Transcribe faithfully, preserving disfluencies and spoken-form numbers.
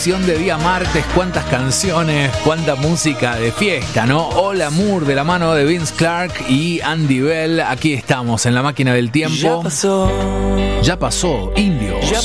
edición de día martes. Cuántas canciones, cuánta música de fiesta, ¿no? Hola Moore de la mano de Vince Clark y Andy Bell. Aquí estamos en la máquina del tiempo. Ya pasó. Ya pasó, indios. Ya